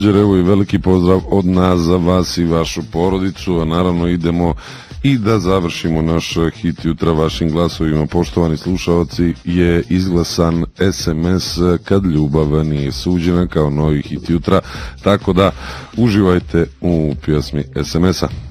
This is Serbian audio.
Evo i veliki pozdrav od nas za vas i vašu porodicu, a naravno idemo i da završimo naš hit jutra vašim glasovima. Poštovani slušalci, je izglasan SMS Kad ljubav nije suđena kao novi hit jutra, tako da uživajte u pjesmi SMS-a.